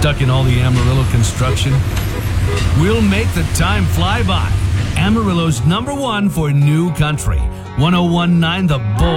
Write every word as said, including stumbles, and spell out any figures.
Stuck in all the Amarillo construction? We'll make the time fly by. Amarillo's number one for new country. ten nineteen The Bull.